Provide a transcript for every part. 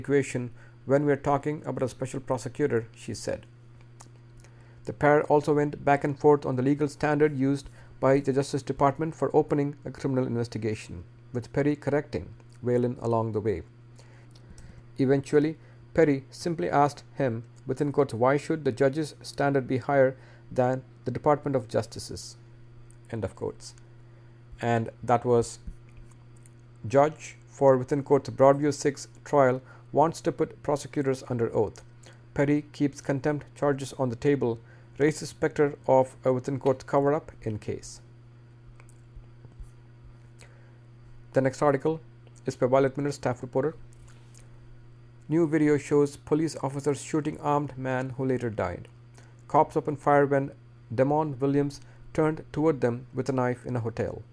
equation when we're talking about a special prosecutor, she said. The pair also went back and forth on the legal standard used by the Justice Department for opening a criminal investigation, with Perry correcting Whelan along the way. Eventually, Perry simply asked him, within quotes, why should the judge's standard be higher than the Department of Justice's? End of quotes. And that was judge for, within quotes, Broadview 6 trial wants to put prosecutors under oath. Perry keeps contempt charges on the table, raises specter of a, within quotes, cover-up in case. The next article is by Violet Miller, staff reporter. New video shows police officers shooting armed man who later died. Cops opened fire when Demond Williams turned toward them with a knife in a hotel.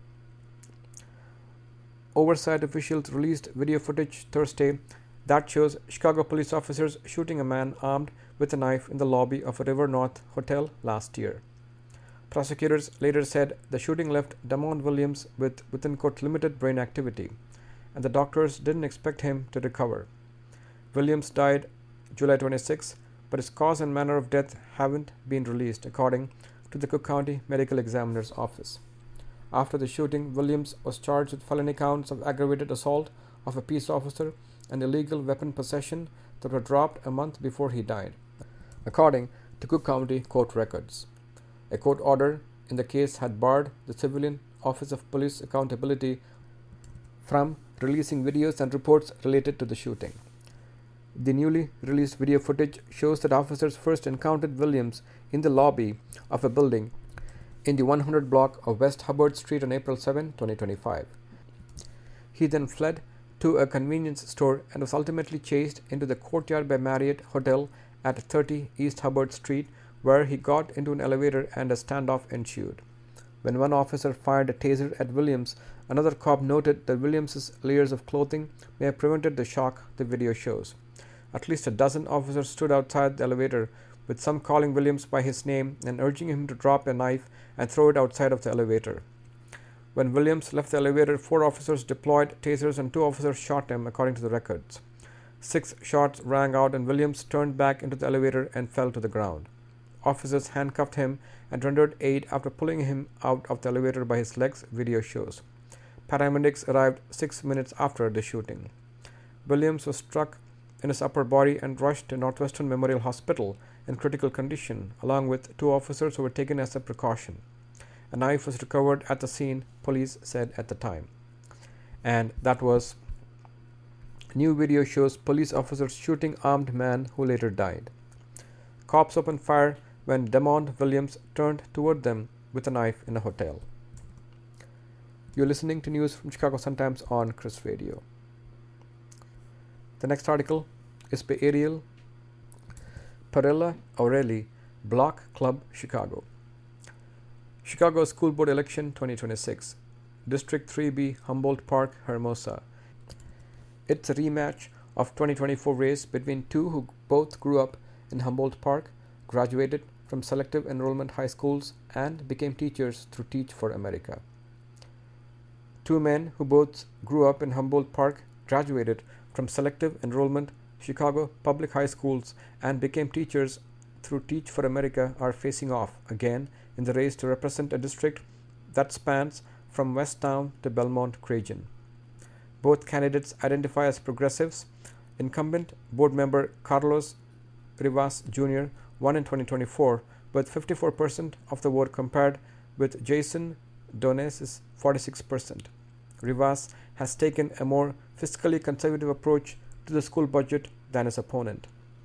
Oversight officials released video footage Thursday that shows Chicago police officers shooting a man armed with a knife in the lobby of a River North hotel last year. Prosecutors later said the shooting left Demond Williams with, within quote, limited brain activity, and the doctors didn't expect him to recover. Williams died July 26, but his cause and manner of death haven't been released, according to the Cook County Medical Examiner's Office. After the shooting, Williams was charged with felony counts of aggravated assault of a peace officer and illegal weapon possession that were dropped a month before he died, according to Cook County court records. A court order in the case had barred the Civilian Office of Police Accountability from releasing videos and reports related to the shooting. The newly released video footage shows that officers first encountered Williams in the lobby of a building in the 100 block of West Hubbard Street on April 7, 2025. He then fled to a convenience store and was ultimately chased into the Courtyard by Marriott Hotel at 30 East Hubbard Street, where he got into an elevator and a standoff ensued. When one officer fired a taser at Williams, another cop noted that Williams's layers of clothing may have prevented the shock, the video shows. At least a dozen officers stood outside the elevator, with some calling Williams by his name and urging him to drop a knife and throw it outside of the elevator. When Williams left the elevator, 4 officers deployed tasers and 2 officers shot him, according to the records. 6 shots rang out and Williams turned back into the elevator and fell to the ground. Officers handcuffed him and rendered aid after pulling him out of the elevator by his legs, video shows. Paramedics arrived 6 minutes after the shooting. Williams was struck in his upper body and rushed to Northwestern Memorial Hospital in critical condition, along with 2 officers who were taken as a precaution. A knife was recovered at the scene, police said at the time. And that was new video shows police officers shooting armed man who later died. Cops opened fire when Demond Williams turned toward them with a knife in a hotel. You're listening to news from Chicago Sun-Times on Chris Radio. The next article is by Ariel Parella Aureli, Block Club, Chicago. Chicago School Board Election 2026, District 3B, Humboldt Park, Hermosa. It's a rematch of 2024 race between 2 who both grew up in Humboldt Park, graduated from selective enrollment high schools, and became teachers through Teach for America. 2 men who both grew up in Humboldt Park, graduated from selective enrollment Chicago public high schools, and became teachers through Teach for America are facing off again in the race to represent a district that spans from West Town to Belmont-Cragen. Both candidates identify as progressives. Incumbent board member Carlos Rivas Jr. won in 2024 with 54% of the vote compared with Jason Dones' 46%. Rivas has taken a more fiscally conservative approach to the school budget than his opponent.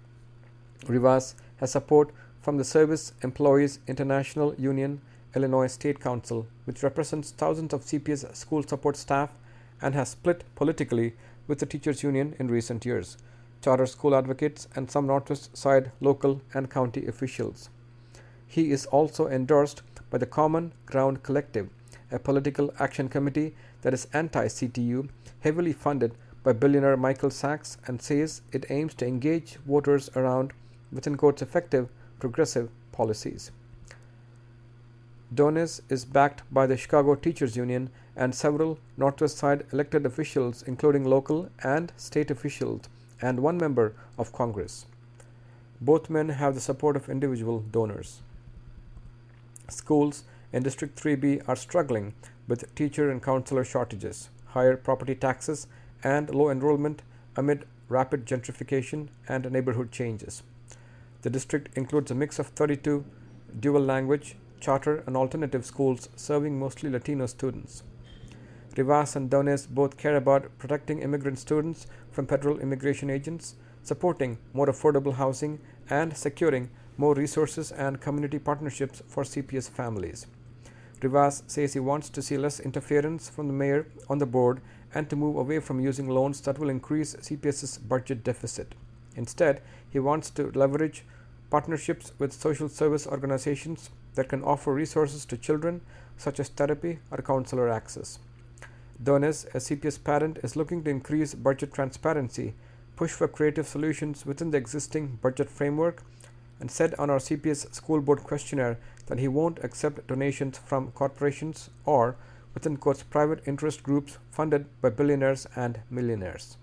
Rivas has support from the Service Employees International Union Illinois State Council, which represents thousands of CPS school support staff and has split politically with the teachers union in recent years, charter school advocates, and some Northwest Side local and county officials. He is also endorsed by the Common Ground Collective, a political action committee that is anti-CTU, heavily funded by billionaire Michael Sachs, and says it aims to engage voters around, within quotes, effective progressive policies. Dones is backed by the Chicago Teachers Union and several Northwest Side elected officials, including local and state officials, and one member of Congress. Both men have the support of individual donors. Schools in District 3B are struggling with teacher and counselor shortages, higher property taxes, and low enrollment amid rapid gentrification and neighborhood changes. The district includes a mix of 32 dual language, charter, and alternative schools serving mostly Latino students. Rivas and Dones both care about protecting immigrant students from federal immigration agents, supporting more affordable housing, and securing more resources and community partnerships for CPS families. Rivas says he wants to see less interference from the mayor on the board and to move away from using loans that will increase CPS's budget deficit. Instead, he wants to leverage partnerships with social service organizations that can offer resources to children, such as therapy or counselor access. Dones, a CPS parent, is looking to increase budget transparency, push for creative solutions within the existing budget framework, and said on our CPS school board questionnaire that he won't accept donations from corporations or, within quotes, private interest groups funded by billionaires and millionaires.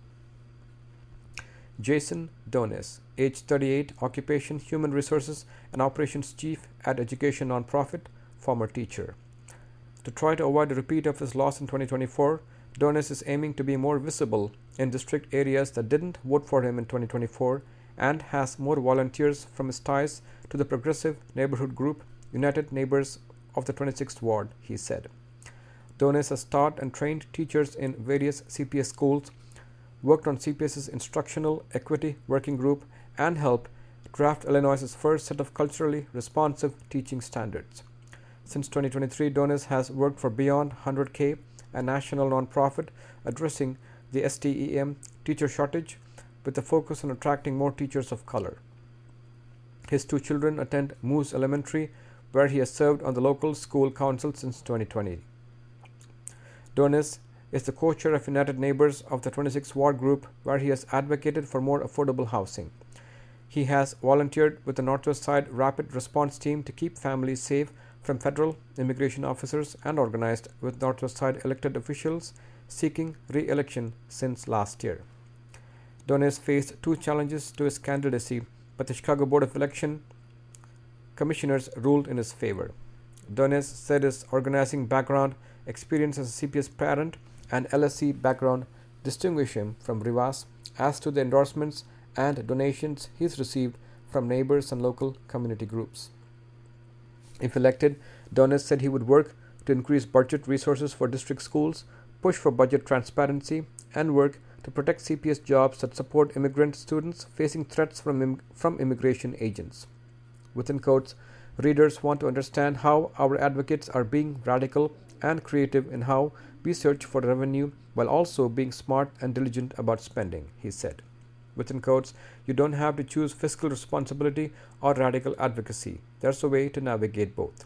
Jason Dones, age 38, occupation Human Resources and Operations Chief at Education Nonprofit, former teacher. To try to avoid a repeat of his loss in 2024, Dones is aiming to be more visible in district areas that didn't vote for him in 2024 and has more volunteers from his ties to the progressive neighborhood group United Neighbors of the 26th Ward, he said. Dones has taught and trained teachers in various CPS schools, worked on CPS's instructional equity working group, and helped draft Illinois' first set of culturally responsive teaching standards. Since 2023, Dones has worked for Beyond 100K, a national nonprofit addressing the STEM teacher shortage with a focus on attracting more teachers of color. His two children attend Moose Elementary, where he has served on the local school council since 2020. Dones is the co-chair of United Neighbors of the 26th Ward Group, where he has advocated for more affordable housing. He has volunteered with the Northwest Side Rapid Response Team to keep families safe from federal immigration officers and organized with Northwest Side elected officials seeking re-election since last year. Dones faced two challenges to his candidacy, but the Chicago Board of Election commissioners ruled in his favor. Dones said his organizing background, experience as a CPS parent, and LSC background distinguish him from Rivas as to the endorsements and donations he's received from neighbors and local community groups. If elected, Dones said he would work to increase budget resources for district schools, push for budget transparency, and work to protect CPS jobs that support immigrant students facing threats from immigration agents. Within quotes, readers want to understand how our advocates are being radical and creative in how we search for revenue while also being smart and diligent about spending, he said. Within quotes, you don't have to choose fiscal responsibility or radical advocacy. There's a way to navigate both.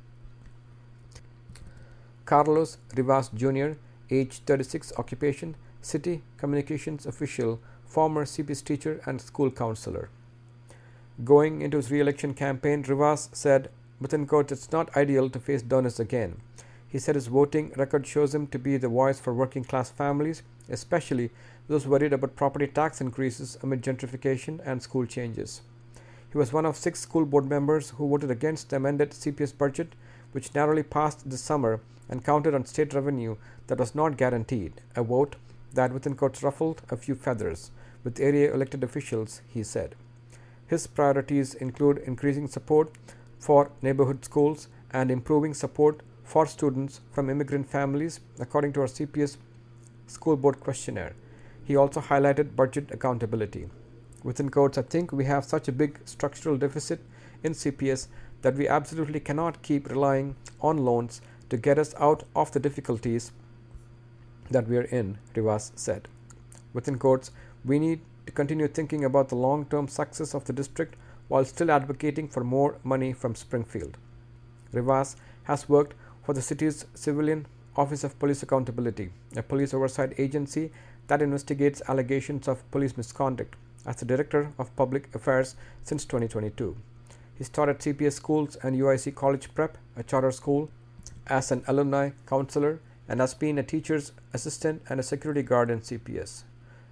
Carlos Rivas Jr., age 36, occupation, city communications official, former CPS teacher and school counselor. Going into his re-election campaign, Rivas said, within quotes, it's not ideal to face Dones again. He said his voting record shows him to be the voice for working class families, especially those worried about property tax increases amid gentrification and school changes. He was one of 6 school board members who voted against the amended CPS budget, which narrowly passed this summer and counted on state revenue that was not guaranteed, a vote that within quotes ruffled a few feathers with area elected officials, he said. His priorities include increasing support for neighborhood schools and improving support for students from immigrant families, according to our CPS school board questionnaire. He also highlighted budget accountability. Within quotes, I think we have such a big structural deficit in CPS that we absolutely cannot keep relying on loans to get us out of the difficulties that we are in, Rivas said. Within quotes, we need to continue thinking about the long-term success of the district while still advocating for more money from Springfield. Rivas has worked for the city's Civilian Office of Police Accountability, a police oversight agency that investigates allegations of police misconduct, as the Director of Public Affairs since 2022. He taught at CPS schools and UIC College Prep, a charter school, as an alumni counselor, and has been a teacher's assistant and a security guard in CPS.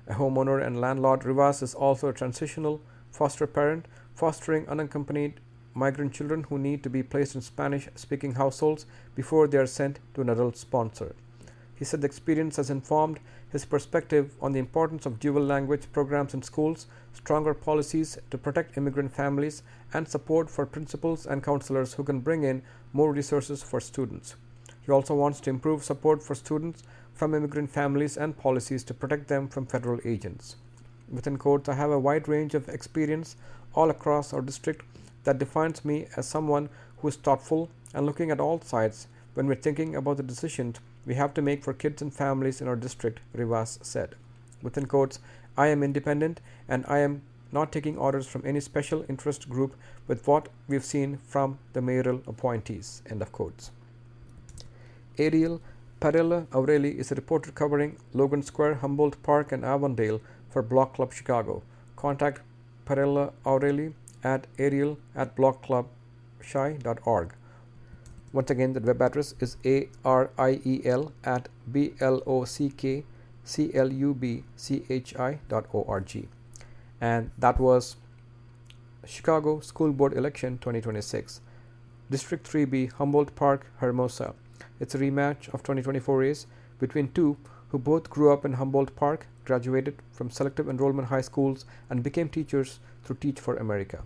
A homeowner and landlord, Rivas is also a transitional foster parent, fostering unaccompanied migrant children who need to be placed in Spanish-speaking households before they are sent to an adult sponsor. He said the experience has informed his perspective on the importance of dual language programs in schools, stronger policies to protect immigrant families, and support for principals and counselors who can bring in more resources for students. He also wants to improve support for students from immigrant families and policies to protect them from federal agents. Within quotes, I have a wide range of experience all across our district that defines me as someone who is thoughtful and looking at all sides when we're thinking about the decisions we have to make for kids and families in our district, Rivas said. Within quotes, I am independent and I am not taking orders from any special interest group with what we've seen from the mayoral appointees. End of quotes. Ariel Parella Aureli is a reporter covering Logan Square, Humboldt Park, and Avondale for Block Club Chicago. Contact Parella Aureli at ariel@blockclubchi.org. Once again, the web address is ariel@blockclubchi.org. And that was Chicago School Board Election 2026. District 3B, Humboldt Park, Hermosa. It's a rematch of 2024 race between two who both grew up in Humboldt Park, graduated from selective enrollment high schools, and became teachers through Teach for America.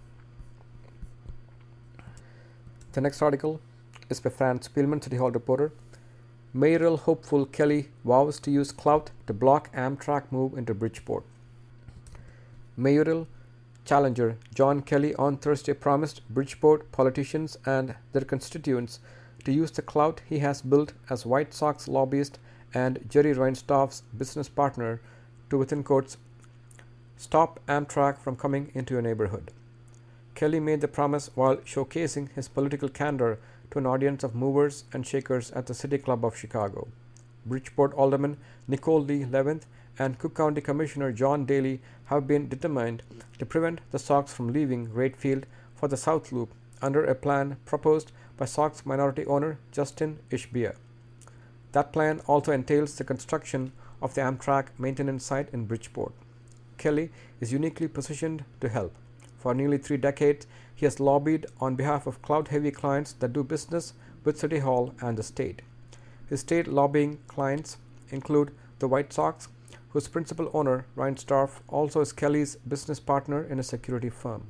The next article is by Franz Spielman, City Hall reporter. Mayoral hopeful Kelly vows to use clout to block Amtrak move into Bridgeport. Mayoral challenger John Kelly on Thursday promised Bridgeport politicians and their constituents to use the clout he has built as White Sox lobbyist and Jerry Reinsdorf's business partner to, within quotes, stop Amtrak from coming into your neighborhood. Kelly made the promise while showcasing his political candor to an audience of movers and shakers at the City Club of Chicago. Bridgeport Alderman Nicole Lee Levin and Cook County Commissioner John Daly have been determined to prevent the Sox from leaving Wright Field for the South Loop under a plan proposed by Sox minority owner Justin Ishbia. That plan also entails the construction of the Amtrak maintenance site in Bridgeport. Kelly is uniquely positioned to help. For nearly 3 decades, he has lobbied on behalf of clout-heavy clients that do business with City Hall and the state. His state lobbying clients include the White Sox, whose principal owner, Reinsdorf, also is Kelly's business partner in a security firm.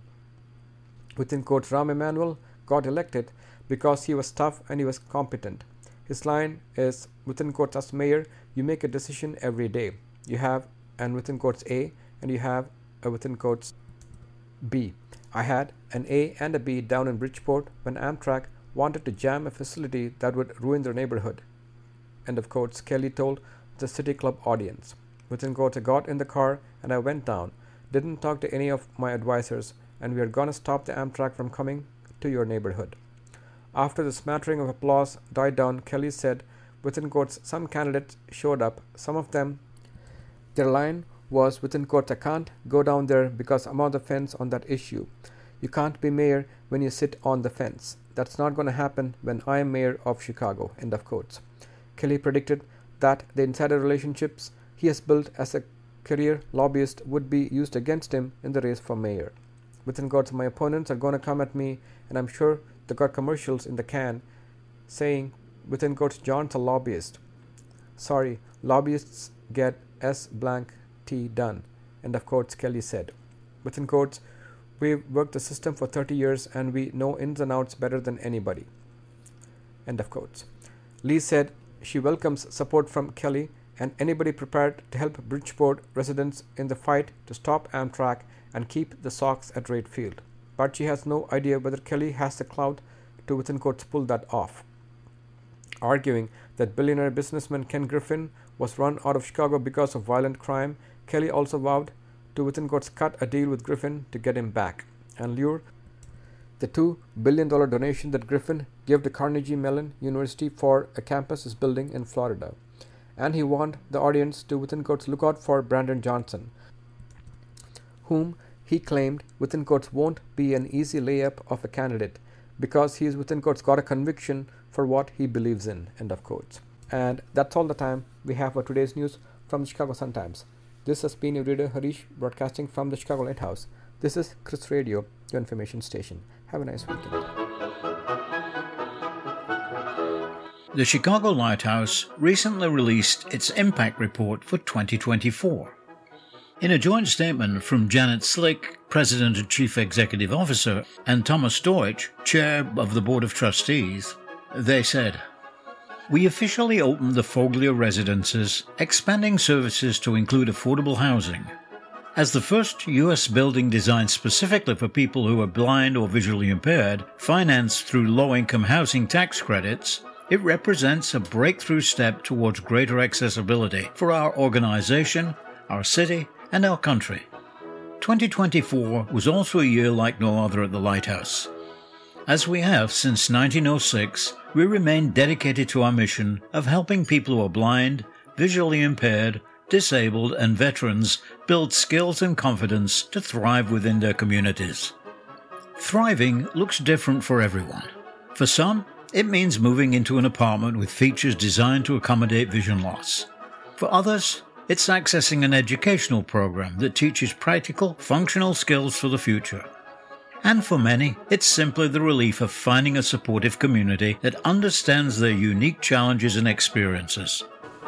Within quotes, Rahm Emanuel got elected because he was tough and he was competent. His line is, within quotes, as mayor, you make a decision every day. You have, and within quotes, A, and you have, a within quotes, B. I had an A and a B down in Bridgeport when Amtrak wanted to jam a facility that would ruin their neighborhood. End of quotes, Kelly told the City Club audience. Within quotes, I got in the car and I went down, didn't talk to any of my advisors, and we are gonna stop the Amtrak from coming to your neighborhood. After the smattering of applause died down, Kelly said, within quotes, some candidates showed up, some of them, their line was, within quotes, I can't go down there because I'm on the fence on that issue. You can't be mayor when you sit on the fence. That's not going to happen when I am mayor of Chicago. End of quotes. Kelly predicted that the insider relationships he has built as a career lobbyist would be used against him in the race for mayor. Within quotes, my opponents are going to come at me, and I'm sure they got commercials in the can saying, within quotes, John's a lobbyist. Sorry, lobbyists get S blank T done. End of quotes, Kelly said. Within quotes, we've worked the system for 30 years and we know ins and outs better than anybody. End of quotes. Lee said she welcomes support from Kelly and anybody prepared to help Bridgeport residents in the fight to stop Amtrak and keep the Sox at Wright Field. But she has no idea whether Kelly has the clout to, within quotes, pull that off. Arguing that billionaire businessman Ken Griffin was run out of Chicago because of violent crime, Kelly also vowed to, within quotes, cut a deal with Griffin to get him back and lure the $2 billion donation that Griffin gave to Carnegie Mellon University for a campus is building in Florida. And he warned the audience to, within quotes, look out for Brandon Johnson, whom he claimed, within quotes, won't be an easy layup of a candidate because he is, within quotes, got a conviction for what he believes in. End of quotes. And that's all the time we have for today's news from the Chicago Sun-Times. This is P News Reader Harish broadcasting from the Chicago Lighthouse. This is Chris Radio, your information station. Have a nice weekend. The Chicago Lighthouse recently released its impact report for 2024. In a joint statement from Janet Slick, President and Chief Executive Officer, and Thomas Deutsch, Chair of the Board of Trustees, they said, "We officially opened the Foglia Residences, expanding services to include affordable housing. As the first U.S. building designed specifically for people who are blind or visually impaired, financed through low-income housing tax credits, it represents a breakthrough step towards greater accessibility for our organization, our city, and our country." 2024 was also a year like no other at the Lighthouse. As we have since 1906, we remain dedicated to our mission of helping people who are blind, visually impaired, disabled, and veterans build skills and confidence to thrive within their communities. Thriving looks different for everyone. For some, it means moving into an apartment with features designed to accommodate vision loss. For others, it's accessing an educational program that teaches practical, functional skills for the future. And for many, it's simply the relief of finding a supportive community that understands their unique challenges and experiences.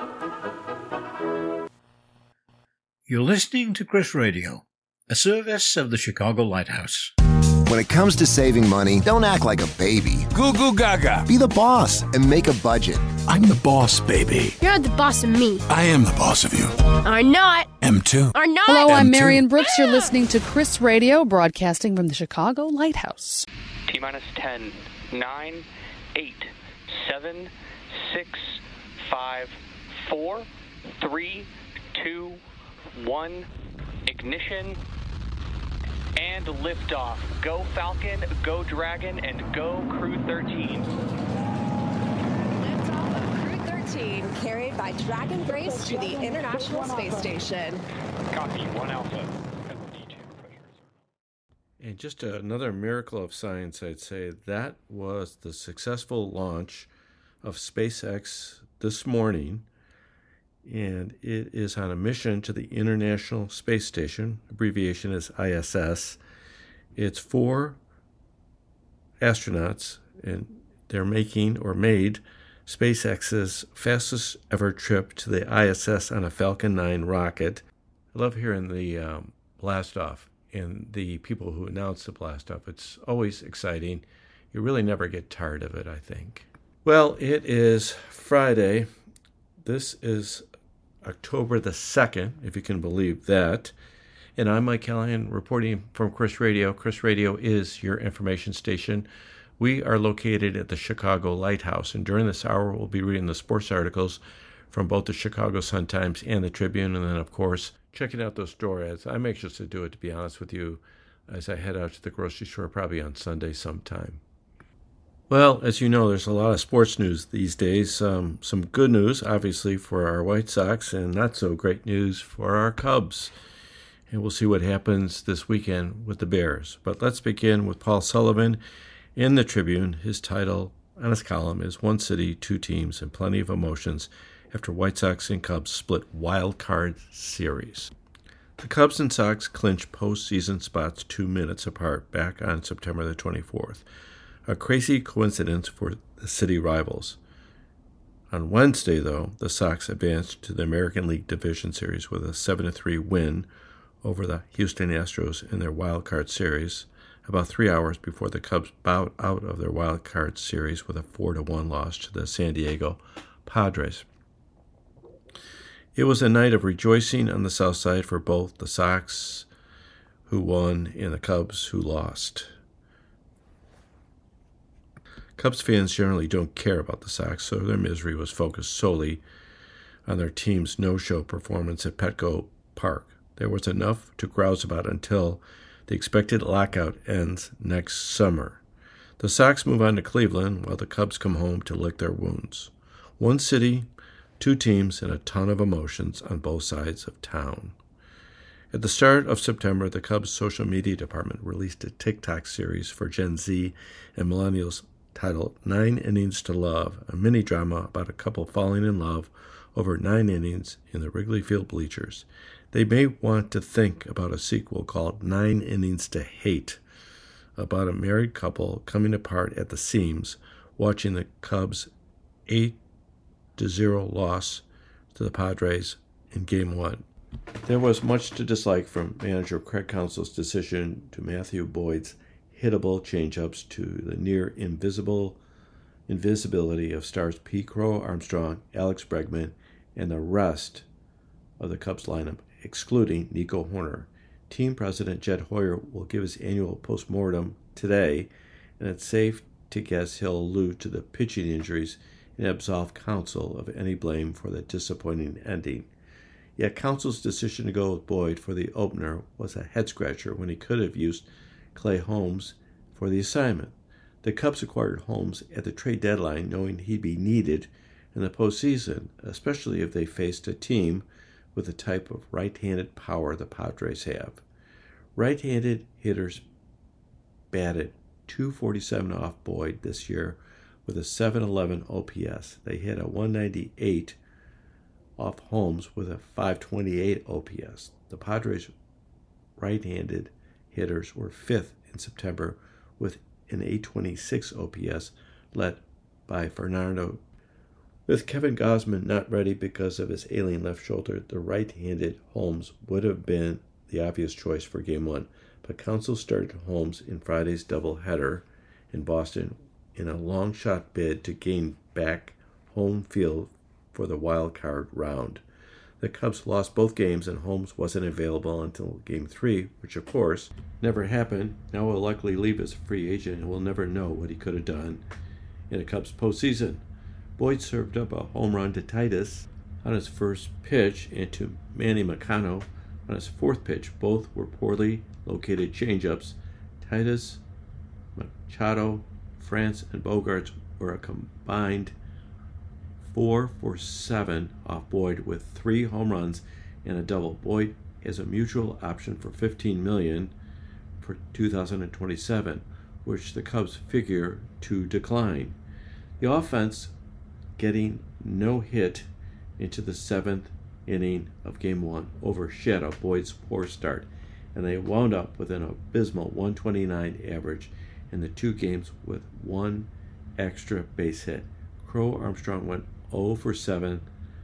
You're listening to Chris Radio, a service of the Chicago Lighthouse. When it comes to saving money, don't act like a baby. Goo goo gaga. Be the boss and make a budget. I'm the boss, baby. You're the boss of me. I am the boss of you. Are not. M2. Are not. Hello, I'm M2. Marion Brooks. You're listening to Chris Radio, broadcasting from the Chicago Lighthouse. T-minus 10, 9, 8, 7, 6, 5, 4, 3, 2, 1, ignition, and liftoff. Go Falcon, go Dragon, and go Crew 13. Liftoff of Crew 13, carried by Dragon Grace to the International Space Station. Copy, 1 Alpha. And just another miracle of science, I'd say, that was the successful launch of SpaceX this morning. And it is on a mission to the International Space Station. Abbreviation is ISS. It's 4 astronauts, and they're made SpaceX's fastest ever trip to the ISS on a Falcon 9 rocket. I love hearing the blast-off and the people who announce the blast-off. It's always exciting. You really never get tired of it, I think. Well, it is Friday. This is October the 2nd, if you can believe that. And I'm Mike Callahan reporting from Chris Radio. Chris Radio is your information station. We are located at the Chicago Lighthouse, and during this hour we'll be reading the sports articles from both the Chicago Sun-Times and the Tribune, and then, of course, checking out those store ads. I'm anxious to do it, to be honest with you, as I head out to the grocery store probably on Sunday sometime. Well, as you know, there's a lot of sports news these days. Some good news, obviously, for our White Sox, and not so great news for our Cubs. And we'll see what happens this weekend with the Bears. But let's begin with Paul Sullivan in the Tribune. His title on his column is "One City, Two Teams, and Plenty of Emotions After White Sox and Cubs Split Wild Card Series." The Cubs and Sox clinched postseason spots 2 minutes apart back on September the 24th. A crazy coincidence for the city rivals. On Wednesday, though, the Sox advanced to the American League Division Series with a 7-3 win over the Houston Astros in their wild card series, about 3 hours before the Cubs bowed out of their wild card series with a 4-1 loss to the San Diego Padres. It was a night of rejoicing on the South Side for both the Sox, who won, and the Cubs, who lost. Cubs fans generally don't care about the Sox, so their misery was focused solely on their team's no-show performance at Petco Park. There was enough to grouse about until the expected lockout ends next summer. The Sox move on to Cleveland while the Cubs come home to lick their wounds. One city, two teams, and a ton of emotions on both sides of town. At the start of September, the Cubs' social media department released a TikTok series for Gen Z and millennials titled 9 Innings to Love, a mini-drama about a couple falling in love over 9 innings in the Wrigley Field bleachers. They may want to think about a sequel called 9 Innings to Hate, about a married couple coming apart at the seams, watching the Cubs' 8-0 loss to the Padres in Game 1. There was much to dislike from manager Craig Counsell's decision to Matthew Boyd's hittable changeups to the near invisibility of stars P. Crow Armstrong, Alex Bregman, and the rest of the Cubs lineup, excluding Nico Horner. Team president Jed Hoyer will give his annual postmortem today, and it's safe to guess he'll allude to the pitching injuries and absolve Counsell of any blame for the disappointing ending. Yet Counsell's decision to go with Boyd for the opener was a head-scratcher when he could have used Clay Holmes for the assignment. The Cubs acquired Holmes at the trade deadline knowing he'd be needed in the postseason, especially if they faced a team with the type of right-handed power the Padres have. Right-handed hitters batted .247 off Boyd this year with a .711 OPS. They hit a .198 off Holmes with a .528 OPS. The Padres' right-handed hitters were fifth in September with an .826 OPS, led by Fernando. With Kevin Gausman not ready because of his ailing left shoulder, the right-handed Holmes would have been the obvious choice for Game 1, but Counsell started Holmes in Friday's doubleheader in Boston in a long-shot bid to gain back home field for the wild card round. The Cubs lost both games and Holmes wasn't available until Game 3, which of course never happened. Now will likely leave as a free agent and will never know what he could have done in a Cubs postseason. Boyd served up a home run to Titus on his first pitch and to Manny Machado on his fourth pitch. Both were poorly located changeups. Titus, Machado, France, and Bogaerts were a combined 4 for 7 off Boyd with 3 home runs and a double. Boyd has a mutual option for $15 million for 2027, which the Cubs figure to decline. The offense getting no hit into the 7th inning of Game 1 overshadowed Boyd's poor start, and they wound up with an abysmal 129 average in the 2 games with 1 extra base hit. Crow Armstrong went 0 for 7,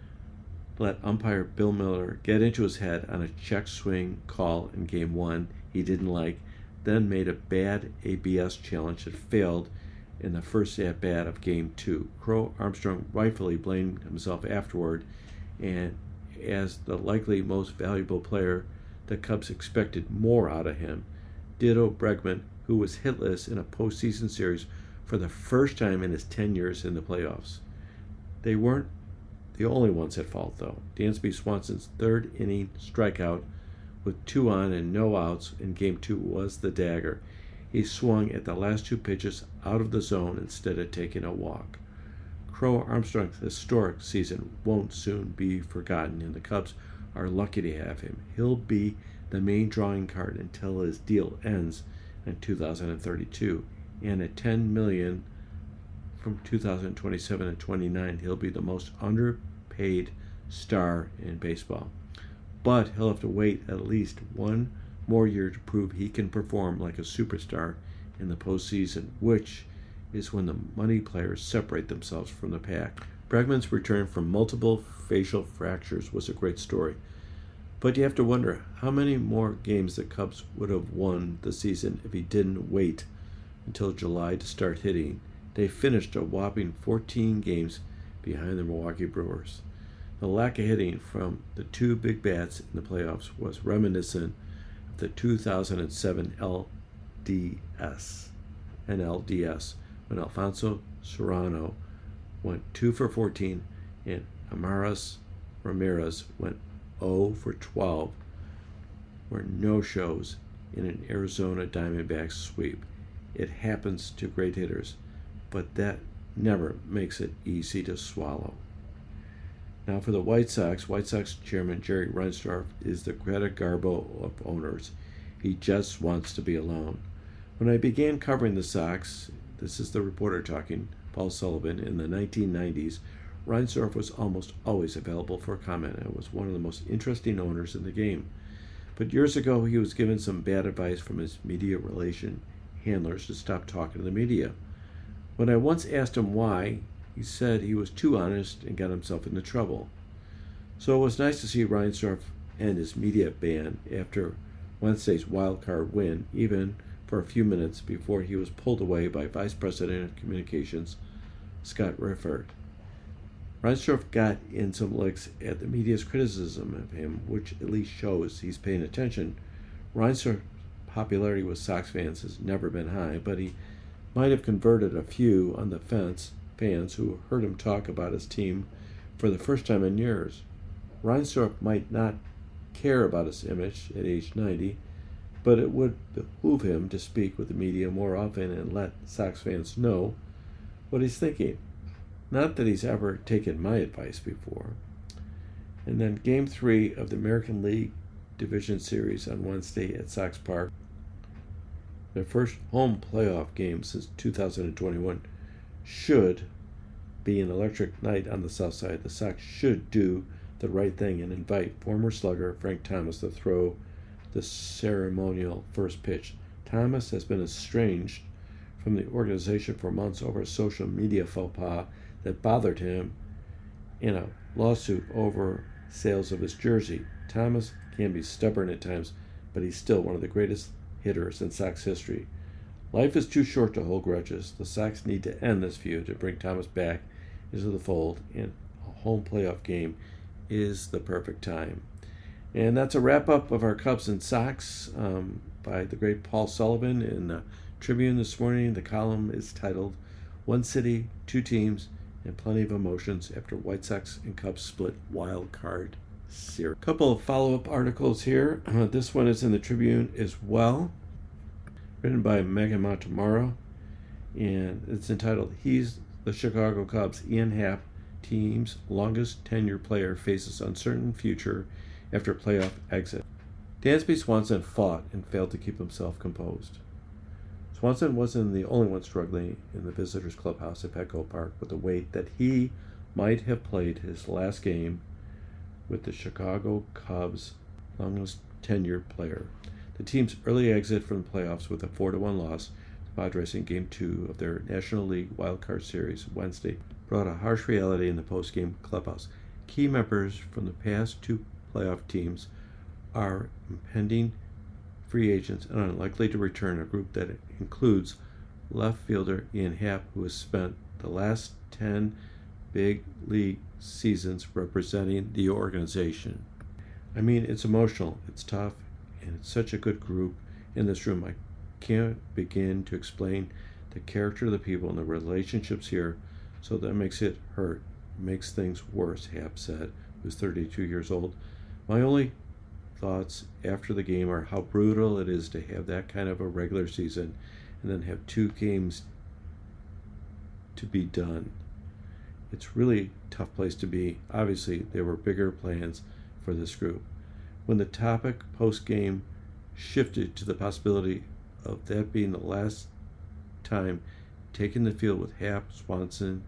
let umpire Bill Miller get into his head on a check swing call in Game 1 he didn't like, then made a bad ABS challenge that failed in the first at-bat of Game 2. Crow Armstrong rightfully blamed himself afterward, and as the likely most valuable player, the Cubs expected more out of him. Ditto Bregman, who was hitless in a postseason series for the first time in his 10 years in the playoffs. They weren't the only ones at fault, though. Dansby Swanson's third inning strikeout with 2 on and no outs in Game 2 was the dagger. He swung at the last 2 pitches out of the zone instead of taking a walk. Crow Armstrong's historic season won't soon be forgotten, and the Cubs are lucky to have him. He'll be the main drawing card until his deal ends in 2032, and at $10 million from 2027 and 29, he'll be the most underpaid star in baseball. But he'll have to wait at least 1 more year to prove he can perform like a superstar in the postseason, which is when the money players separate themselves from the pack. Bregman's return from multiple facial fractures was a great story, but you have to wonder how many more games the Cubs would have won the season if he didn't wait until July to start hitting. They finished a whopping 14 games behind the Milwaukee Brewers. The lack of hitting from the 2 big bats in the playoffs was reminiscent of the 2007 NLDS, when Alfonso Serrano went 2 for 14 and Amaris Ramirez went 0 for 12, were no-shows in an Arizona Diamondbacks sweep. It happens to great hitters, but that never makes it easy to swallow. Now for the White Sox chairman Jerry Reinsdorf is the Greta Garbo of owners. He just wants to be alone. When I began covering the Sox, this is the reporter talking, Paul Sullivan, in the 1990s, Reinsdorf was almost always available for comment and was one of the most interesting owners in the game. But years ago, he was given some bad advice from his media relation handlers to stop talking to the media. When I once asked him why, he said he was too honest and got himself into trouble. So it was nice to see Reinsdorf end his media ban after Wednesday's wild card win, even for a few minutes before he was pulled away by Vice President of Communications Scott Rifford. Reinsdorf got in some licks at the media's criticism of him, which at least shows he's paying attention. Reinsdorf's popularity with Sox fans has never been high, but he might have converted a few on the fence fans who heard him talk about his team for the first time in years. Reinsdorf might not care about his image at age 90, but it would behoove him to speak with the media more often and let Sox fans know what he's thinking. Not that he's ever taken my advice before. And then Game 3 of the American League Division Series on Wednesday at Sox Park, their first home playoff game since 2021, should be an electric night on the south side. The Sox should do the right thing and invite former slugger Frank Thomas to throw the ceremonial first pitch. Thomas has been estranged from the organization for months over a social media faux pas that bothered him in a lawsuit over sales of his jersey. Thomas can be stubborn at times, but he's still one of the greatest hitters in Sox history. Life is too short to hold grudges. The Sox need to end this feud to bring Thomas back into the fold, and a home playoff game is the perfect time. And that's a wrap-up of our Cubs and Sox by the great Paul Sullivan in the Tribune this morning. The column is titled "One City, Two Teams, and Plenty of Emotions After White Sox and Cubs Split Wild Card Series." A couple of follow-up articles here. This one is in the Tribune as well, written by Megan Montemaro, and it's entitled "He's the Chicago Cubs' Ian Happ Team's Longest Tenured Player Faces Uncertain Future After Playoff Exit." Dansby Swanson fought and failed to keep himself composed. Swanson wasn't the only one struggling in the visitors' clubhouse at Petco Park with the weight that he might have played his last game with the Chicago Cubs' longest tenured player. The team's early exit from the playoffs with a 4-1 loss to Padres in Game 2 of their National League Wild Card Series Wednesday brought a harsh reality in the post-game clubhouse. Key members from the past two playoff teams are impending free agents and unlikely to return, a group that includes left fielder Ian Happ, who has spent the last 10 big league seasons representing the organization. I mean, it's emotional, it's tough, and it's such a good group in this room. I can't begin to explain the character of the people and the relationships here, so that makes it hurt, makes things worse, Happ said, who's 32 years old. My only thoughts after the game are how brutal it is to have that kind of a regular season and then have 2 games to be done. It's really a tough place to be. Obviously, there were bigger plans for this group. When the topic post-game shifted to the possibility of that being the last time taking the field with Happ, Swanson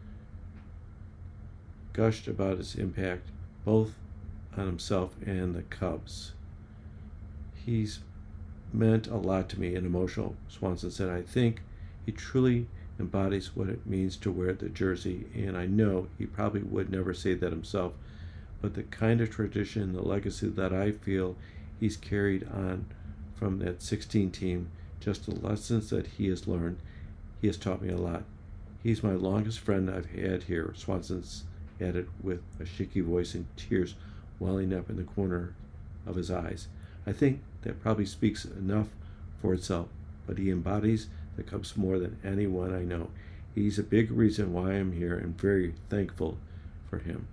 gushed about his impact both on himself and the Cubs. "He's meant a lot to me and emotional," Swanson said. "I think he truly embodies what it means to wear the jersey, and I know he probably would never say that himself, but the kind of tradition, the legacy that I feel he's carried on from that 16 team, just the lessons that he has learned, he has taught me a lot. He's my longest friend I've had here," Swanson's added with a shaky voice and tears welling up in the corner of his eyes. "I think that probably speaks enough for itself, but he embodies the Cubs more than anyone I know. He's a big reason why I'm here and very thankful for him."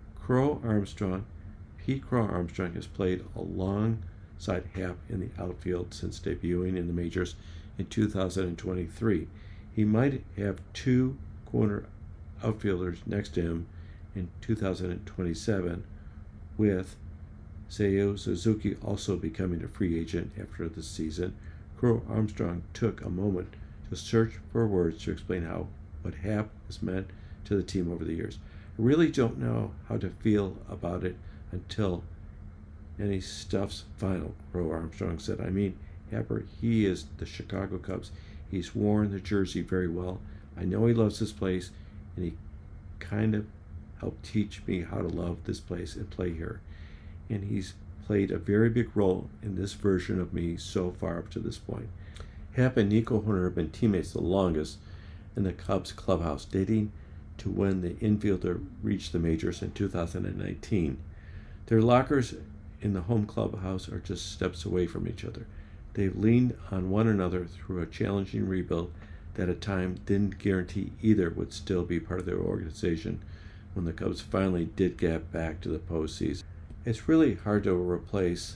Pete Crow Armstrong has played alongside Happ in the outfield since debuting in the majors in 2023. He might have 2 corner outfielders next to him in 2027, with Seiya Suzuki also becoming a free agent after the season. Crow Armstrong took a moment to search for words to explain what Happ has meant to the team over the years. "I I really don't know how to feel about it until any stuff's final, Crow Armstrong said. I mean, Happer, he is the Chicago Cubs. He's worn the jersey very well. I know he loves this place, and he kind of helped teach me how to love this place and play here. And he's played a very big role in this version of me so far up to this point. Hap and Nico Hoerner have been teammates the longest in the Cubs clubhouse, dating to when the infielder reached the majors in 2019. Their lockers in the home clubhouse are just steps away from each other. They've leaned on one another through a challenging rebuild that at times didn't guarantee either would still be part of their organization when the Cubs finally did get back to the postseason. It's really hard to replace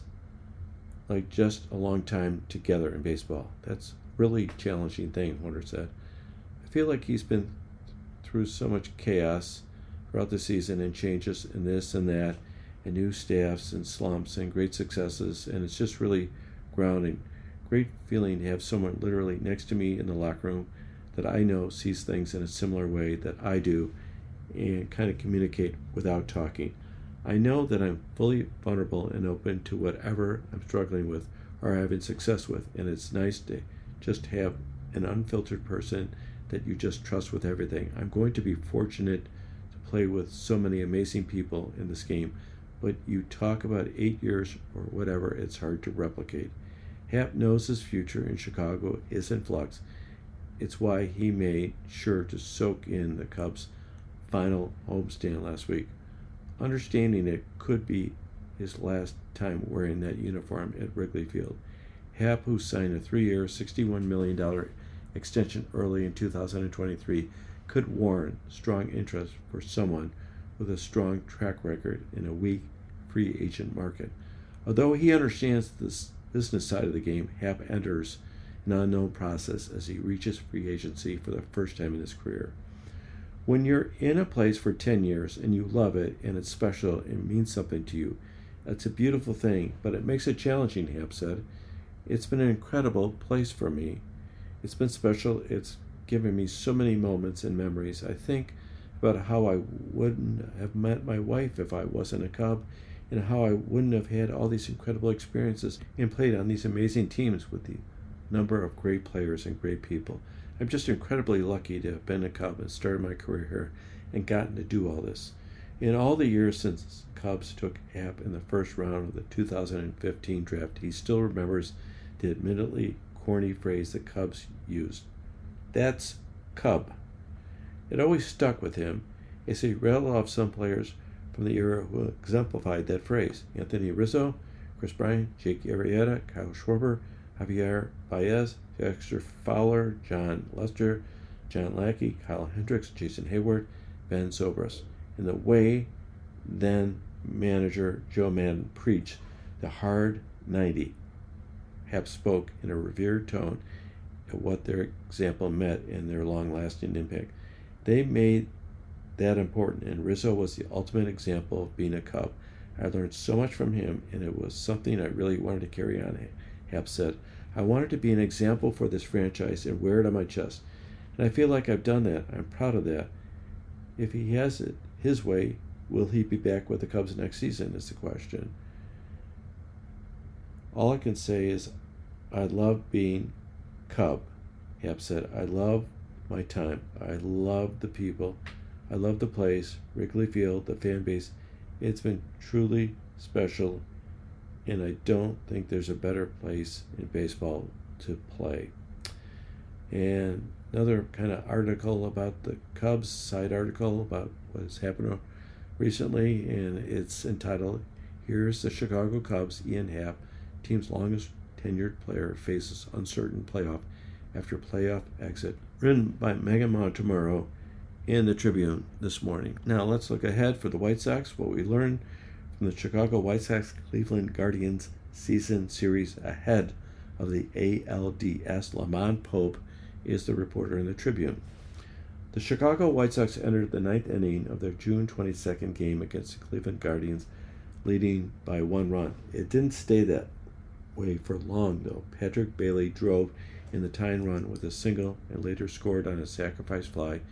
like just a long time together in baseball. That's a really challenging thing, Hoerner said. I feel like he's been through so much chaos throughout the season and changes in this and that and new staffs and slumps and great successes, and it's just really grounding. Great feeling to have someone literally next to me in the locker room that I know sees things in a similar way that I do and kind of communicate without talking. I know that I'm fully vulnerable and open to whatever I'm struggling with or having success with, and it's nice to just have an unfiltered person that you just trust with everything. I'm going to be fortunate to play with so many amazing people in this game, but you talk about 8 years or whatever, it's hard to replicate. Hap knows his future in Chicago is in flux. It's why he made sure to soak in the Cubs' final homestand last week, understanding it could be his last time wearing that uniform at Wrigley Field. Hap, who signed a 3-year, $61 million extension early in 2023, could warrant strong interest for someone with a strong track record in a weak free agent market. Although he understands this business side of the game, Hap enters an unknown process as he reaches free agency for the first time in his career. When you're in a place for 10 years and you love it and it's special and means something to you, it's a beautiful thing, but it makes it challenging, Hap said. It's been an incredible place for me. It's been special. It's given me so many moments and memories. I think about how I wouldn't have met my wife if I wasn't a Cub, and how I wouldn't have had all these incredible experiences and played on these amazing teams with the number of great players and great people. I'm just incredibly lucky to have been a Cub and started my career here and gotten to do all this. In all the years since Cubs took Hap in the first round of the 2015 draft, he still remembers the admittedly corny phrase the Cubs used. That's Cub. It always stuck with him as he rattled off some players from the era who exemplified that phrase. Anthony Rizzo, Chris Bryant, Jake Arrieta, Kyle Schwarber, Javier Baez, Dexter Fowler, John Lester, John Lackey, Kyle Hendricks, Jason Hayward, Ben Zobrist. In the way then manager Joe Maddon preached the hard 90, Hap spoke in a revered tone at what their example meant in their long-lasting impact. They made that important, and Rizzo was the ultimate example of being a Cub. I learned so much from him, and it was something I really wanted to carry on, Hap said. I wanted to be an example for this franchise and wear it on my chest, and I feel like I've done that. I'm proud of that. If he has it his way, will he be back with the Cubs next season is the question. All I can say is I love being Cub, Hap said. I love my time. I love the people. I love the place, Wrigley Field, the fan base. It's been truly special, and I don't think there's a better place in baseball to play. And another kind of article about the Cubs, side article about what has happened recently, and it's entitled, Here's the Chicago Cubs, Ian Happ, team's longest tenured player, faces uncertain playoff after playoff exit. Written by Megan Montemurro in the Tribune this morning. Now let's look ahead for the White Sox, what we learned from the Chicago White Sox Cleveland Guardians season series ahead of the ALDS. Lamont Pope is the reporter in the Tribune. The Chicago White Sox entered the 9th inning of their June 22nd game against the Cleveland Guardians, leading by 1 run. It didn't stay that way for long, though. Patrick Bailey drove in the tying run with a single and later scored on a sacrifice fly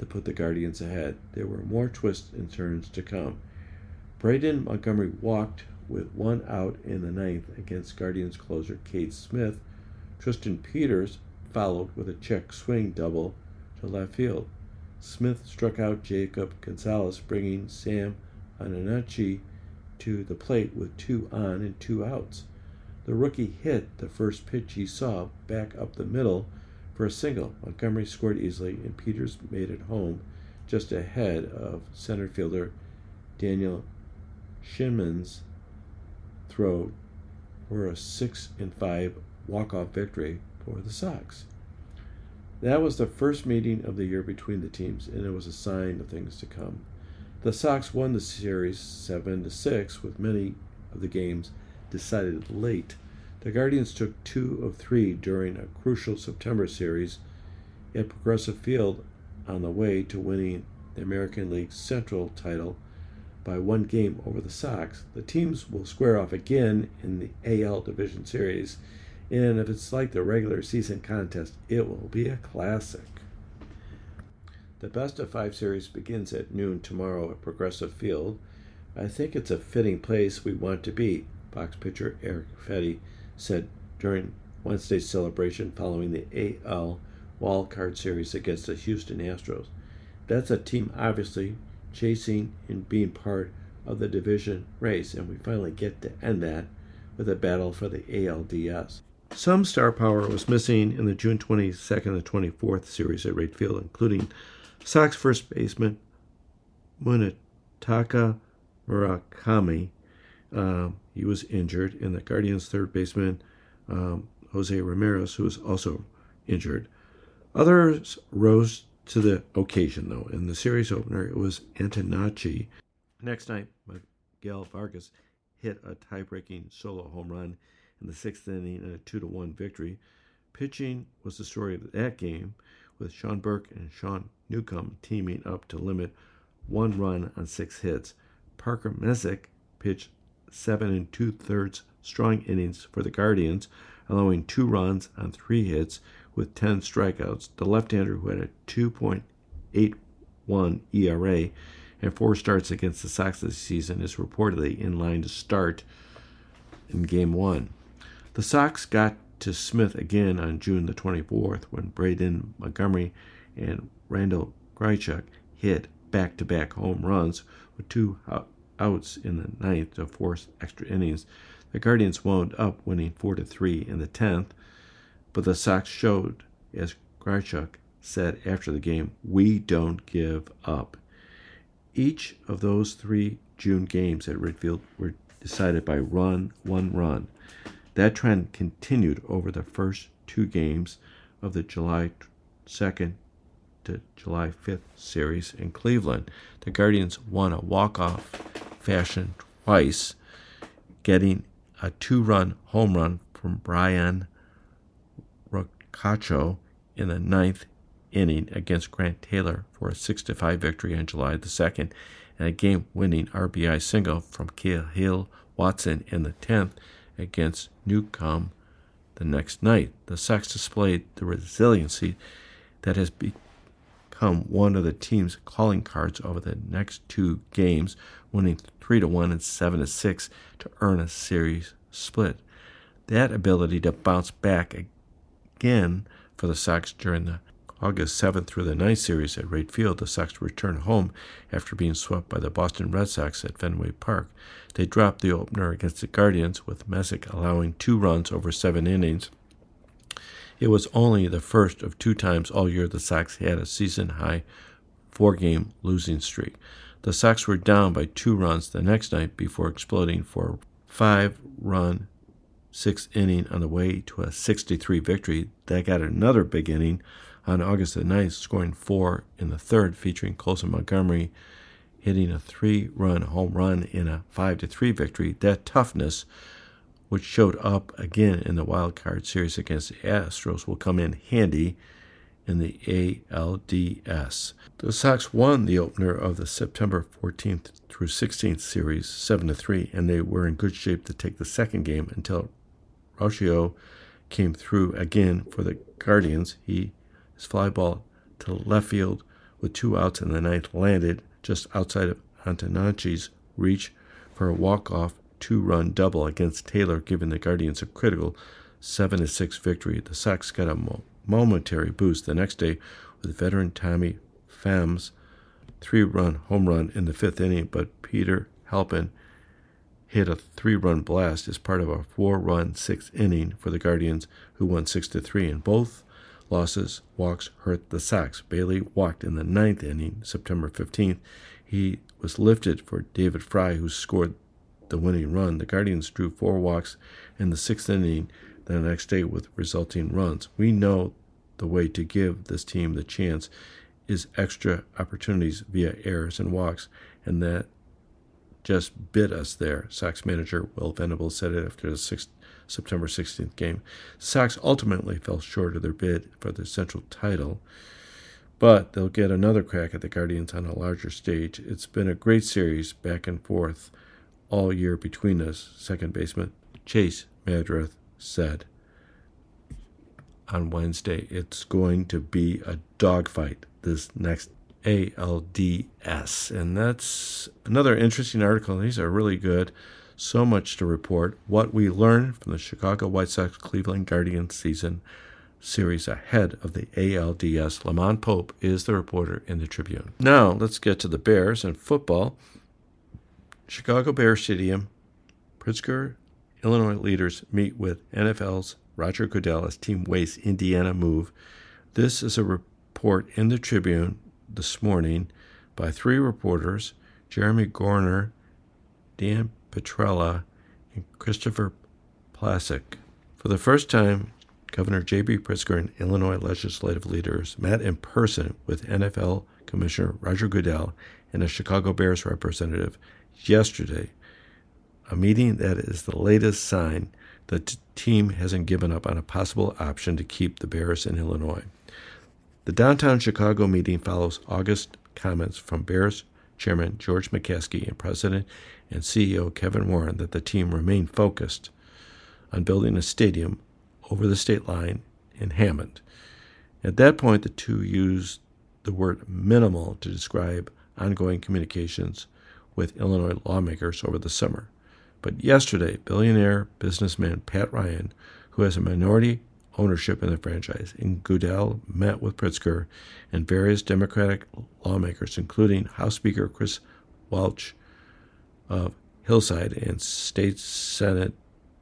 to put the Guardians ahead. There were more twists and turns to come. Braden Montgomery walked with one out in the ninth against Guardians closer Cade Smith. Tristan Peters followed with a check swing double to left field. Smith struck out Jacob Gonzalez, bringing Sam Ananachi to the plate with 2 on and 2 outs. The rookie hit the first pitch he saw back up the middle for a single. Montgomery scored easily, and Peters made it home just ahead of center fielder Daniel Shinman's throw for a 6-5 walk-off victory for the Sox. That was the first meeting of the year between the teams, and it was a sign of things to come. The Sox won the series 7-6, with many of the games decided late. The Guardians took 2 of 3 during a crucial September series at Progressive Field on the way to winning the American League Central title by 1 game over the Sox. The teams will square off again in the AL Division Series, and if it's like the regular season contest, it will be a classic. The Best of 5 series begins at noon tomorrow at Progressive Field. I think it's a fitting place we want to be, Sox pitcher Eric Fetty said during Wednesday's celebration following the AL Wild Card Series against the Houston Astros. That's a team obviously chasing and being part of the division race, and we finally get to end that with a battle for the ALDS. Some star power was missing in the June 22nd and 24th series at Wright Field, including Sox first baseman Munetaka Murakami. He was injured, and the Guardians third baseman Jose Ramirez, who was also injured. Others rose to the occasion, though. In the series opener, it was Antonacci. Next night, Miguel Vargas hit a tie-breaking solo home run in the 6th inning in a 2-1 victory. Pitching was the story of that game, with Sean Burke and Sean Newcomb teaming up to limit 1 run on 6 hits. Parker Messick pitched 7 2/3 strong innings for the Guardians, allowing 2 runs on 3 hits with 10 strikeouts. The left-hander, who had a 2.81 ERA and 4 starts against the Sox this season, is reportedly in line to start in Game 1. The Sox got to Smith again on June the 24th when Braden Montgomery and Randall Grichuk hit back-to-back home runs with 2 outs in the 9th to force extra innings. The Guardians wound up winning 4-3 in the 10th, but the Sox showed, as Grichuk said after the game, "We don't give up." Each of those 3 June games at Wright Field were decided by 1 run. That trend continued over the first 2 games of the July 2nd to July 5th series in Cleveland. The Guardians won a walk-off fashion twice, getting a 2-run home run from Brian Roccacho in the 9th inning against Grant Taylor for a 6-5 victory on July the 2nd, and a game-winning RBI single from Cahill Watson in the 10th against Newcomb the next night. The Sox displayed the resiliency that has become one of the team's calling cards over the next 2 games, winning 3-1 and 7-6 to earn a series split. That ability to bounce back again for the Sox during the August 7th through the 9th series at Wright Field. The Sox returned home after being swept by the Boston Red Sox at Fenway Park. They dropped the opener against the Guardians, with Messick allowing 2 runs over 7 innings. It was only the first of 2 times all year the Sox had a season-high 4-game losing streak. The Sox were down by 2 runs the next night before exploding for a 5-run 6th inning on the way to a 6-3 victory. That got another big inning on August the 9th, scoring 4 in the 3rd, featuring Colson Montgomery hitting a 3-run home run in a 5-3 victory. That toughness, which showed up again in the wild card series against the Astros, will come in handy in the ALDS. The Sox won the opener of the September 14th through 16th series 7-3, and they were in good shape to take the second game until Rocchio came through again for the Guardians. His fly ball to left field with 2 outs in the ninth, landed just outside of Antonacci's reach for a walk-off 2-run double against Taylor, giving the Guardians a critical 7-6 victory. The Sox got a momentary boost the next day with veteran Tommy Pham's 3-run home run in the 5th inning, but Peter Halpin hit a 3-run blast as part of a 4-run 6th inning for the Guardians, who won 6-3. In both losses, walks hurt the Sox. Bailey walked in the 9th inning, September 15th. He was lifted for David Fry, who scored the winning run. The Guardians drew 4 walks in the 6th inning the next day with resulting runs. We know the way to give this team the chance is extra opportunities via errors and walks, and that just bit us there, Sox manager Will Venable said it after the September 16th game. Sox ultimately fell short of their bid for the Central title, but they'll get another crack at the Guardians on a larger stage. It's been a great series back and forth all year between us, second baseman Chase Madrith said on Wednesday. It's going to be a dogfight this next ALDS. And that's another interesting article. These are really good. So much to report. What we learned from the Chicago White Sox Cleveland Guardians season series ahead of the ALDS. Lamont Pope is the reporter in the Tribune. Now let's get to the Bears and football. Chicago Bears Stadium. Pritzker, Illinois leaders meet with NFL's Roger Goodell as team weighs Indiana move. This is a report in the Tribune this morning by 3 reporters, Jeremy Gorner, Dan Petrella, and Christopher Plasek. For the first time, Governor J.B. Pritzker and Illinois legislative leaders met in person with NFL Commissioner Roger Goodell and a Chicago Bears representative yesterday, a meeting that is the latest sign that the team hasn't given up on a possible option to keep the Bears in Illinois. The downtown Chicago meeting follows August comments from Bears Chairman George McCaskey and President and CEO Kevin Warren that the team remain focused on building a stadium over the state line in Hammond. At that point, the two used the word minimal to describe ongoing communications with Illinois lawmakers over the summer. But yesterday, billionaire businessman Pat Ryan, who has a minority ownership in the franchise, and Goodell met with Pritzker and various Democratic lawmakers, including House Speaker Chris Welch of Hillside and State Senate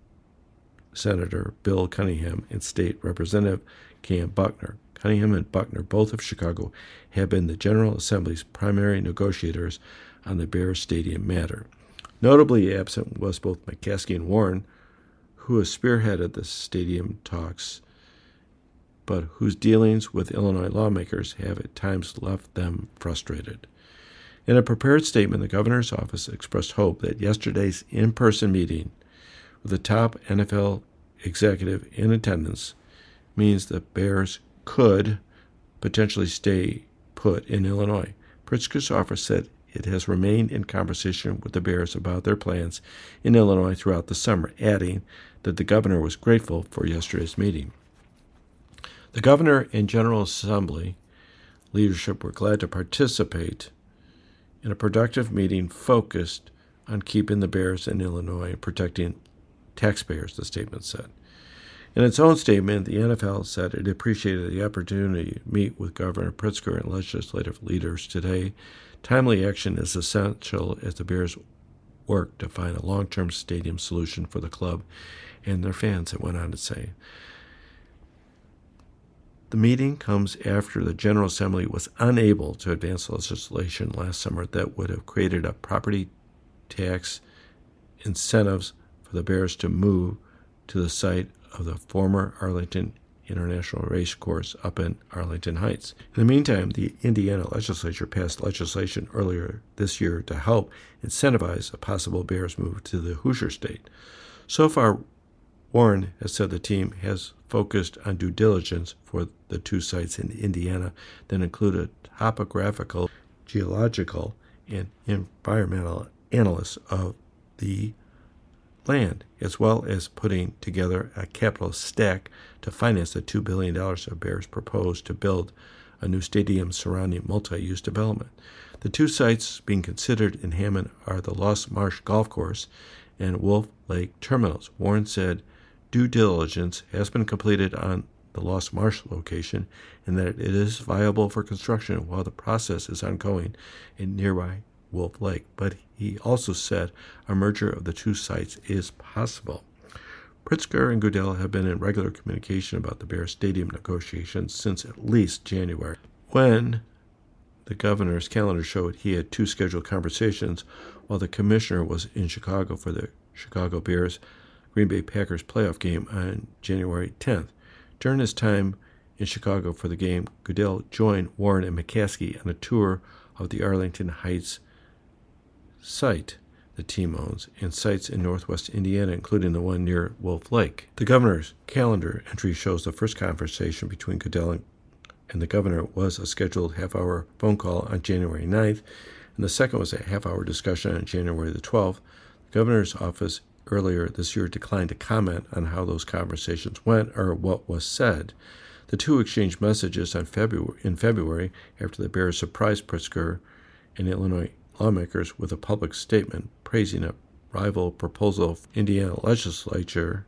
Senator Bill Cunningham and State Representative Cam Buckner. Cunningham and Buckner, both of Chicago, have been the General Assembly's primary negotiators on the Bears Stadium matter. Notably absent was both McCaskey and Warren, who has spearheaded the stadium talks, but whose dealings with Illinois lawmakers have at times left them frustrated. In a prepared statement, the governor's office expressed hope that yesterday's in-person meeting with the top NFL executive in attendance means the Bears could potentially stay put in Illinois. Pritzker's office said it has remained in conversation with the Bears about their plans in Illinois throughout the summer, adding that the governor was grateful for yesterday's meeting. The governor and General Assembly leadership were glad to participate in a productive meeting focused on keeping the Bears in Illinois and protecting taxpayers, the statement said. In its own statement, the NFL said it appreciated the opportunity to meet with Governor Pritzker and legislative leaders today. Timely action is essential as the Bears work to find a long-term stadium solution for the club and their fans, it went on to say. The meeting comes after the General Assembly was unable to advance legislation last summer that would have created a property tax incentives for the Bears to move to the site of the former Arlington International Race Course up in Arlington Heights. In the meantime, the Indiana legislature passed legislation earlier this year to help incentivize a possible Bears move to the Hoosier State. So far, Warren has said the team has focused on due diligence for the two sites in Indiana that included topographical, geological, and environmental analysts of the land, as well as putting together a capital stack to finance the $2 billion of Bears proposed to build a new stadium surrounding multi-use development. The two sites being considered in Hammond are the Lost Marsh Golf Course and Wolf Lake Terminals. Warren said due diligence has been completed on the Lost Marsh location and that it is viable for construction while the process is ongoing in nearby Wolf Lake. But he also said a merger of the two sites is possible. Pritzker and Goodell have been in regular communication about the Bears Stadium negotiations since at least January, when the governor's calendar showed he had two scheduled conversations while the commissioner was in Chicago for the Chicago Bears Green Bay Packers playoff game on January 10th. During his time in Chicago for the game, Goodell joined Warren and McCaskey on a tour of the Arlington Heights site the team owns and sites in northwest Indiana, including the one near Wolf Lake. The governor's calendar entry shows the first conversation between Goodell and the governor was a scheduled half-hour phone call on January 9th, and the second was a half-hour discussion on January the 12th. The governor's office earlier this year declined to comment on how those conversations went or what was said. The two exchanged messages in February after the Bears surprised Pritzker and Illinois lawmakers with a public statement praising a rival proposal of Indiana legislature,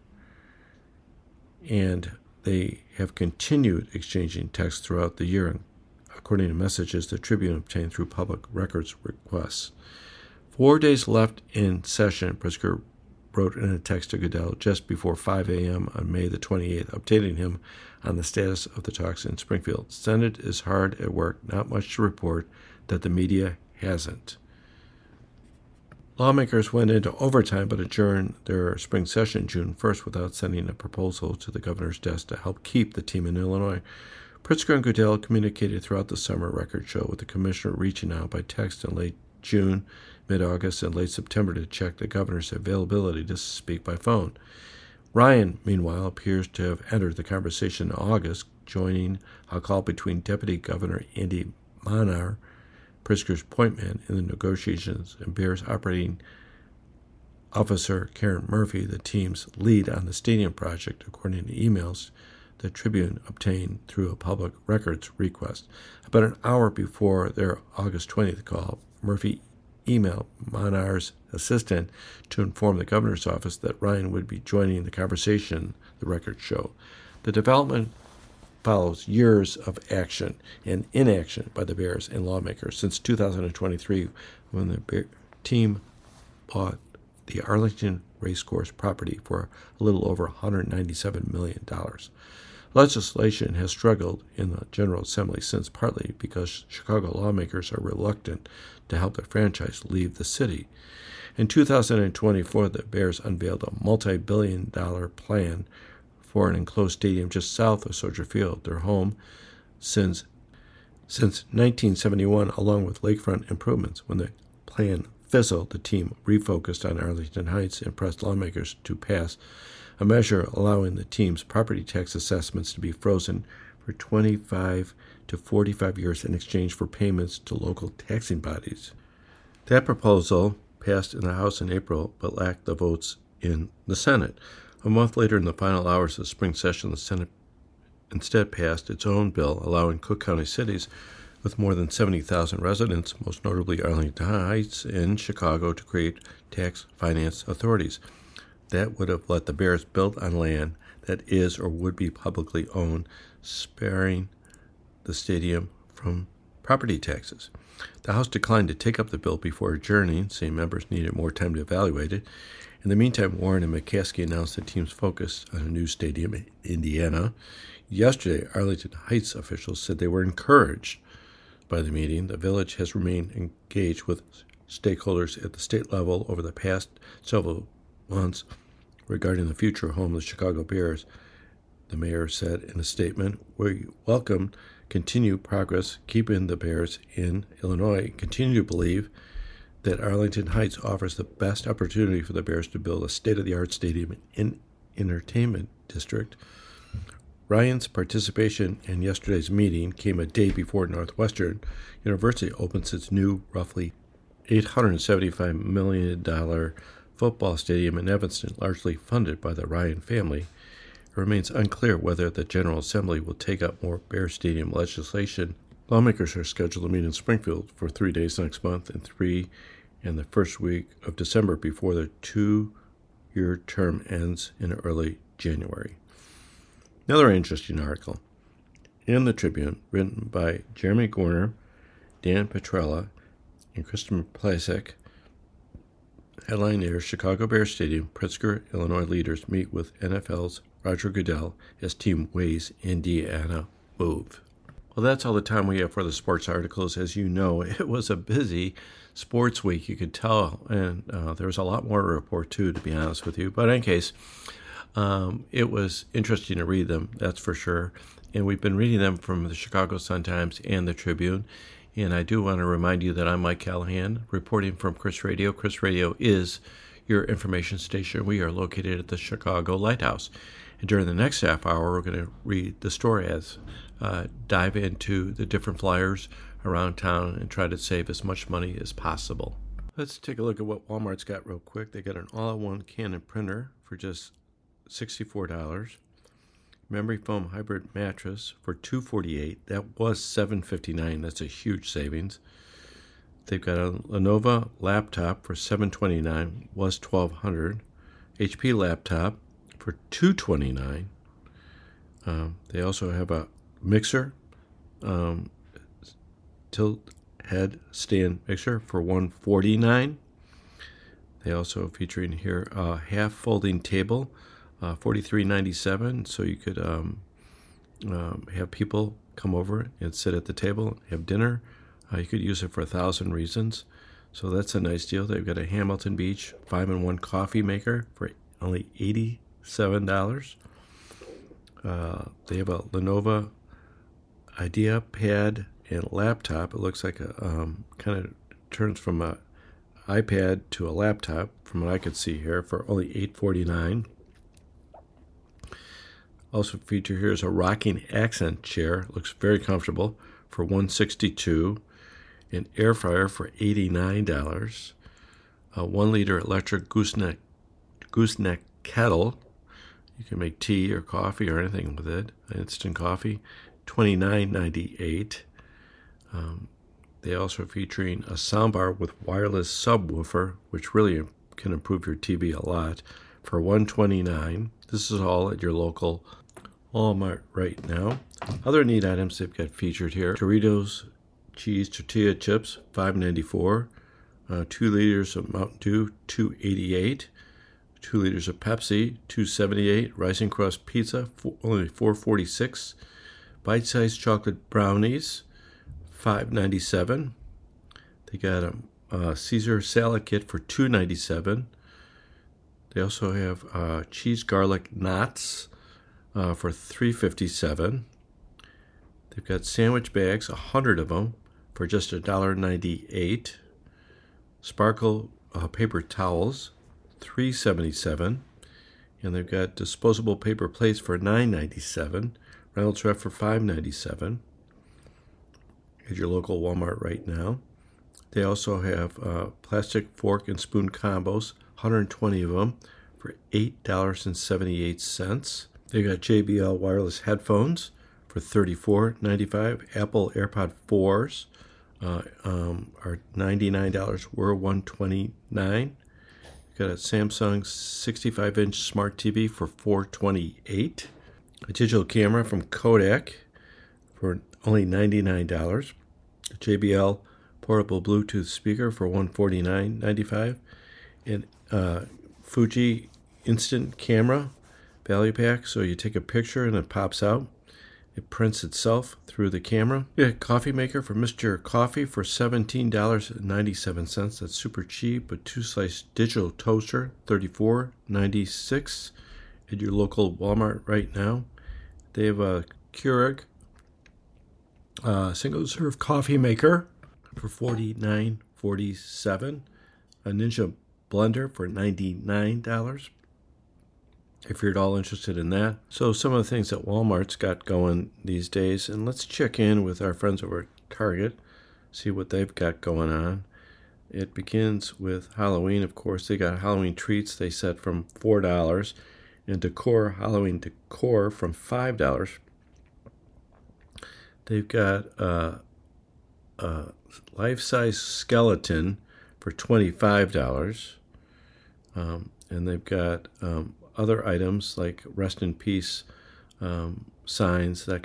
and they have continued exchanging texts throughout the year, according to messages the Tribune obtained through public records requests. 4 days left in session, Pritzker wrote in a text to Goodell just before 5 a.m. on May the 28th, updating him on the status of the talks in Springfield. Senate is hard at work, not much to report that the media hasn't. Lawmakers went into overtime but adjourned their spring session June 1st without sending a proposal to the governor's desk to help keep the team in Illinois. Pritzker and Goodell communicated throughout the summer record show, with the commissioner reaching out by text in late June, mid-August, and late September to check the governor's availability to speak by phone. Ryan, meanwhile, appears to have entered the conversation in August, joining a call between Deputy Governor Andy Manar, Pritzker's point man in the negotiations, and Bears operating officer Karen Murphy, the team's lead on the stadium project, according to emails the Tribune obtained through a public records request. About an hour before their August 20th call, Murphy emailed Manar's assistant to inform the governor's office that Ryan would be joining the conversation, the records show. The development follows years of action and inaction by the Bears and lawmakers since 2023, when the team bought the Arlington Racecourse property for a little over $197 million. Legislation has struggled in the General Assembly since, partly because Chicago lawmakers are reluctant to help the franchise leave the city. In 2024, the Bears unveiled a multi-billion-dollar plan for an enclosed stadium just south of Soldier Field, their home since 1971, along with lakefront improvements. When the plan fizzled, the team refocused on Arlington Heights and pressed lawmakers to pass a measure allowing the team's property tax assessments to be frozen for 25 to 45 years in exchange for payments to local taxing bodies. That proposal passed in the House in April but lacked the votes in the Senate. A month later, in the final hours of the spring session, the Senate instead passed its own bill allowing Cook County cities with more than 70,000 residents, most notably Arlington Heights and Chicago, to create tax finance authorities. That would have let the Bears build on land that is or would be publicly owned, sparing the stadium from property taxes. The House declined to take up the bill before adjourning, saying members needed more time to evaluate it. In the meantime, Warren and McCaskey announced the team's focus on a new stadium in Indiana. Yesterday, Arlington Heights officials said they were encouraged by the meeting. The village has remained engaged with stakeholders at the state level over the past several months regarding the future home of the Chicago Bears. The mayor said in a statement, "We welcome continued progress keeping the Bears in Illinois, continue to believe that Arlington Heights offers the best opportunity for the Bears to build a state-of-the-art stadium in entertainment district." Ryan's participation in yesterday's meeting came a day before Northwestern University opens its new, roughly $875 million football stadium in Evanston, largely funded by the Ryan family. It remains unclear whether the General Assembly will take up more Bear Stadium legislation. Lawmakers are scheduled to meet in Springfield for 3 days next month and 3 in the first week of December before the 2-year term ends in early January. Another interesting article in the Tribune, written by Jeremy Gorner, Dan Petrella, and Kristen Plasek. Headline airs: Chicago Bears Stadium, Pritzker, Illinois leaders meet with NFL's Roger Goodell as team weighs Indiana move. Well, that's all the time we have for the sports articles. As you know, it was a busy sports week, you could tell, and there was a lot more to report too, to be honest with you. But in any case, it was interesting to read them, that's for sure. And we've been reading them from the Chicago Sun-Times and the Tribune. And I do want to remind you that I'm Mike Callahan, reporting from Chris Radio. Chris Radio is your information station. We are located at the Chicago Lighthouse. And during the next half hour, we're going to read the story as dive into the different flyers around town and try to save as much money as possible. Let's take a look at what Walmart's got real quick. They got an all-in-one Canon printer for just $64. Memory foam hybrid mattress for $248. That was $759. That's a huge savings. They've got a Lenovo laptop for $729. Was $1,200. HP laptop for $229. They also have a mixer, tilt head stand mixer for $149. They also featuring here a half folding table, $43.97. So you could have people come over and sit at the table, have dinner. You could use it for 1,000 reasons. So that's a nice deal. They've got a Hamilton Beach 5-in-1 coffee maker for only $87. They have a Lenovo IdeaPad and laptop. It looks like a kind of turns from a iPad to a laptop, from what I could see here, for only $849. Also featured here is a rocking accent chair. Looks very comfortable for $162. An air fryer for $89. A 1-liter electric gooseneck kettle. You can make tea or coffee or anything with it. Instant coffee, $29.98. They also are featuring a soundbar with wireless subwoofer, which really can improve your TV a lot, for $129. This is all at your local Walmart right now. Other neat items they've got featured here: Doritos cheese tortilla chips, $5.94. 2 liters of Mountain Dew, $2.88. 2 liters of Pepsi, $2.78. Rising Crust pizza, only $4.46. Bite-sized chocolate brownies, $5.97. They got a Caesar salad kit for $2.97. They also have cheese garlic knots for $3.57. They've got sandwich bags, 100 of them, for just $1.98. Sparkle paper towels, $3.77. And they've got disposable paper plates for $9.97. Reynolds Wrap for $5.97 at your local Walmart right now. They also have plastic fork and spoon combos, 120 of them, for $8.78. They got JBL wireless headphones for $34.95. Apple AirPod 4s are $99. Were $129. Got a Samsung 65-inch smart TV for $428. A digital camera from Kodak for only $99. A JBL portable Bluetooth speaker for $149.95. And Fuji instant camera value pack, so you take a picture and it pops out. It prints itself through the camera. We had a coffee maker for Mr. Coffee for $17.97. That's super cheap. A 2-slice digital toaster, $34.96 at your local Walmart right now. They have a Keurig single-serve coffee maker for $49.47. A Ninja blender for $99. If you're at all interested in that. So some of the things that Walmart's got going these days, and let's check in with our friends over at Target, see what they've got going on. It begins with Halloween, of course. They got Halloween treats they set from $4, and decor, Halloween decor, from $5. They've got a life-size skeleton for $25. And they've got other items like rest in peace signs, that